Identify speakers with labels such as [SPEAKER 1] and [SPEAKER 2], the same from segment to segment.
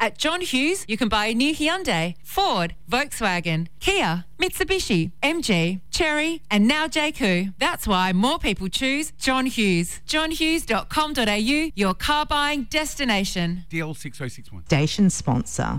[SPEAKER 1] At John Hughes, you can buy a new Hyundai, Ford, Volkswagen, Kia, Mitsubishi, MG, Chery, and now JQ. That's why more people choose John Hughes. johnhughes.com.au, your car buying destination.
[SPEAKER 2] DL 6061.
[SPEAKER 3] Station sponsor.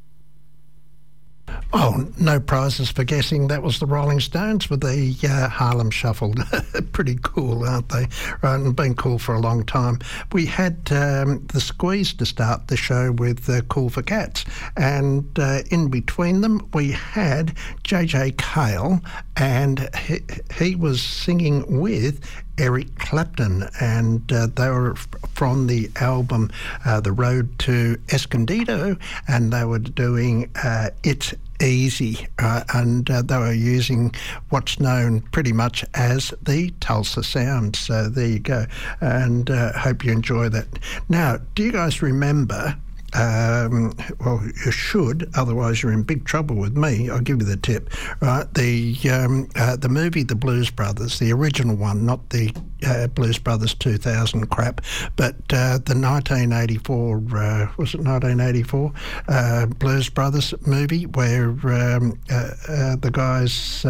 [SPEAKER 4] Oh, no prizes for guessing. That was the Rolling Stones with the Harlem Shuffle. Pretty cool, aren't they? Right, and been cool for a long time. We had the Squeeze to start the show with Cool for Cats, and in between them we had JJ Cale, and he was singing with Eric Clapton, and they were from the album The Road to Escondido, and they were doing It's Easy, and they were using what's known pretty much as the Tulsa Sound. So there you go, and hope you enjoy that. Now, do you guys remember? Well, you should, otherwise you're in big trouble with me. I'll give you the tip. Right, the movie The Blues Brothers, the original one, not the Blues Brothers 2000 crap, but the 1984, was it 1984, Blues Brothers movie where the guys...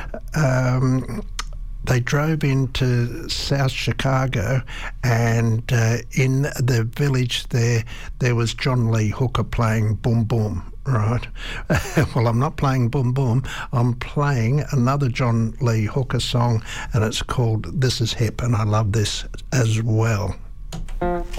[SPEAKER 4] they drove into South Chicago, and in the village there was John Lee Hooker playing Boom Boom, right? Well, I'm not playing Boom Boom. I'm playing another John Lee Hooker song, and it's called This Is Hip, and I love this as well.